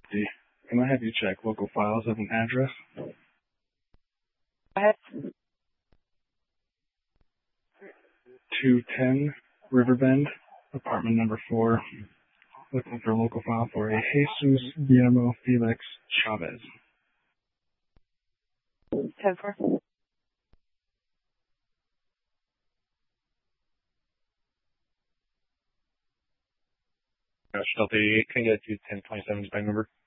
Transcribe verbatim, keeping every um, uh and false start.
Can I have you check local files of an address? Go ahead. two ten Riverbend, apartment number four. Looking for a local file for a Jesus Guillermo Felix Chavez. ten four. Delta eighty-eight, can I get you ten twenty-seven's bank number?